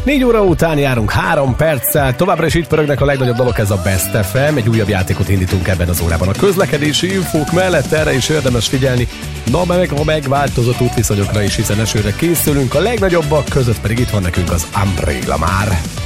4 óra után járunk 3 perccel, továbbra is itt pörögnek a legnagyobb dalok, ez a Best FM. Egy újabb játékot indítunk ebben az órában. A közlekedési infók mellett erre is érdemes figyelni, meg a megváltozott útviszonyokra is, hiszen esőre készülünk, a legnagyobbak között pedig itt van nekünk az Umbrella már.